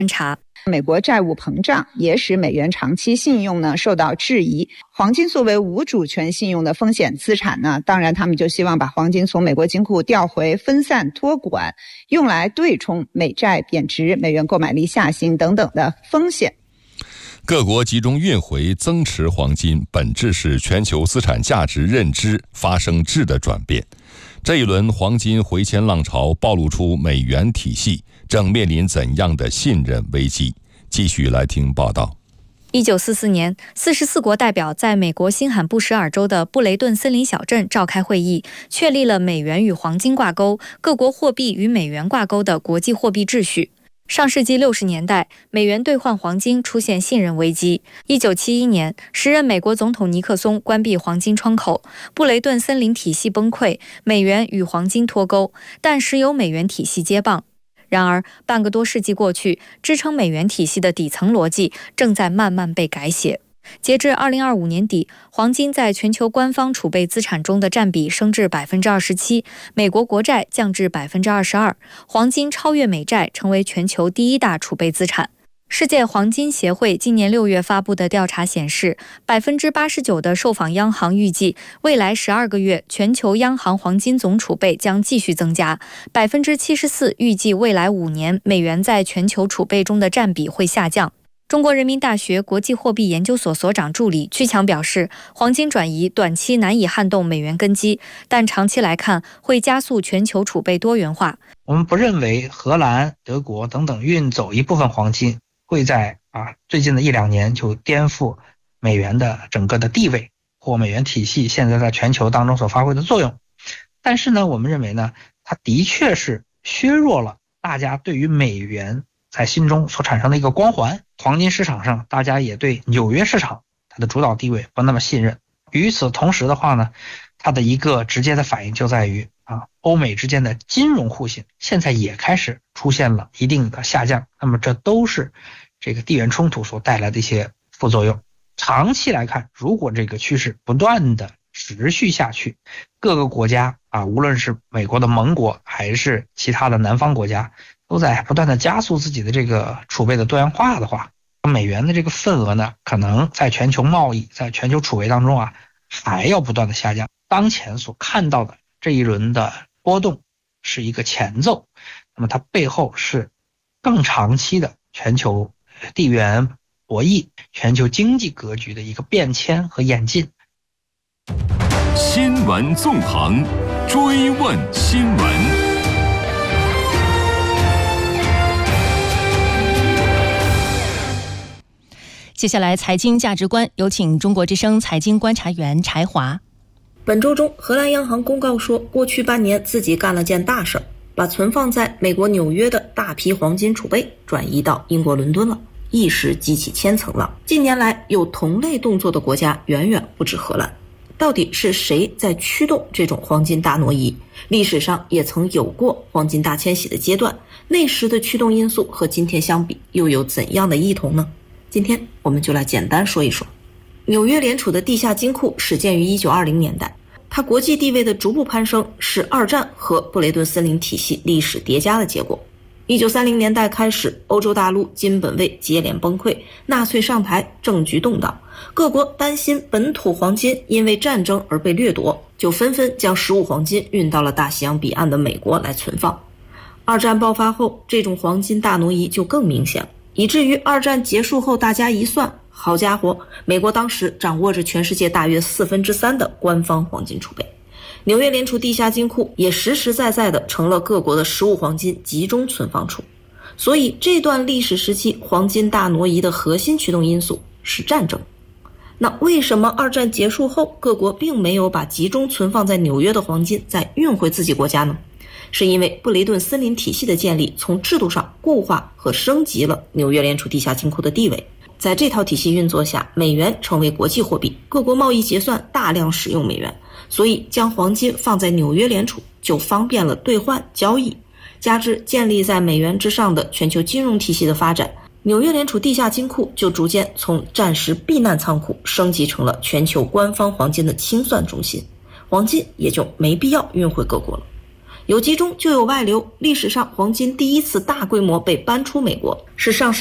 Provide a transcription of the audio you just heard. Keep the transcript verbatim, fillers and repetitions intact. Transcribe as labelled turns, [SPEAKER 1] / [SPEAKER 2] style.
[SPEAKER 1] 查。
[SPEAKER 2] 美国债务膨胀也使美元长期信用呢受到质疑。黄金作为无主权信用的风险资产呢，当然他们就希望把黄金从美国金库调回，分散托管，用来对冲美债贬值、美元购买力下行等等的风险。
[SPEAKER 3] 各国集中运回增持黄金，本质是全球资产价值认知发生质的转变。这一轮黄金回迁浪潮暴露出美元体系正面临怎样的信任危机？继续来听报道。
[SPEAKER 1] 一九四四年，四十四国代表在美国新罕布什尔州的布雷顿森林小镇召开会议，确立了美元与黄金挂钩、各国货币与美元挂钩的国际货币秩序。上世纪六十年代，美元兑换黄金出现信任危机。一九七一年，时任美国总统尼克松关闭黄金窗口，布雷顿森林体系崩溃，美元与黄金脱钩，但时有美元体系接棒。然而，半个多世纪过去，支撑美元体系的底层逻辑正在慢慢被改写。截至二零二五年底，黄金在全球官方储备资产中的占比升至 百分之二十七， 美国国债降至 百分之二十二， 黄金超越美债成为全球第一大储备资产。世界黄金协会今年六月发布的调查显示， 百分之八十九 的受访央行预计未来十二个月全球央行黄金总储备将继续增加， 百分之七十四 预计未来五年美元在全球储备中的占比会下降。中国人民大学国际货币研究所所长助理屈强表示，黄金转移短期难以撼动美元根基，但长期来看会加速全球储备多元化。
[SPEAKER 4] 我们不认为荷兰、德国等等运走一部分黄金会在啊最近的一两年就颠覆美元的整个的地位或美元体系现在在全球当中所发挥的作用。但是呢，我们认为呢，它的确是削弱了大家对于美元在心中所产生的一个光环。黄金市场上，大家也对纽约市场它的主导地位不那么信任。与此同时的话呢，它的一个直接的反应就在于啊，欧美之间的金融互信现在也开始出现了一定的下降。那么这都是这个地缘冲突所带来的一些副作用。长期来看，如果这个趋势不断的持续下去，各个国家啊，无论是美国的盟国还是其他的南方国家，都在不断的加速自己的这个储备的多元化的话，美元的这个份额呢，可能在全球贸易、在全球储备当中啊，还要不断的下降。当前所看到的这一轮的波动是一个前奏，那么它背后是更长期的全球地缘博弈、全球经济格局的一个变迁和演进。
[SPEAKER 5] 新闻纵横，追问新闻。
[SPEAKER 6] 接下来财经价值观，有请中国之声财经观察员柴华。
[SPEAKER 7] 本周中，荷兰央行公告说，过去半年自己干了件大事，把存放在美国纽约的大批黄金储备转移到英国伦敦了，一时激起千层浪。近年来有同类动作的国家远远不止荷兰。到底是谁在驱动这种黄金大挪移？历史上也曾有过黄金大迁徙的阶段，那时的驱动因素和今天相比又有怎样的异同呢？今天我们就来简单说一说。纽约联储的地下金库始建于一九二零年代，它国际地位的逐步攀升是二战和布雷顿森林体系历史叠加的结果。一九三零年代开始，欧洲大陆金本位接连崩溃，纳粹上台，政局动荡，各国担心本土黄金因为战争而被掠夺，就纷纷将实物黄金运到了大西洋彼岸的美国来存放。二战爆发后，这种黄金大挪移就更明显了，以至于二战结束后大家一算，好家伙，美国当时掌握着全世界大约四分之三的官方黄金储备。纽约联储地下金库也实实在在的成了各国的实物黄金集中存放处。所以这段历史时期黄金大挪移的核心驱动因素是战争。那为什么二战结束后各国并没有把集中存放在纽约的黄金再运回自己国家呢？是因为布雷顿森林体系的建立从制度上固化和升级了纽约联储地下金库的地位。在这套体系运作下，美元成为国际货币，各国贸易结算大量使用美元，所以将黄金放在纽约联储就方便了兑换交易。加之建立在美元之上的全球金融体系的发展，纽约联储地下金库就逐渐从暂时避难仓库升级成了全球官方黄金的清算中心，黄金也就没必要运回各国了。 有集中就有外流，历史上黄金第一次大规模被搬出美国是上世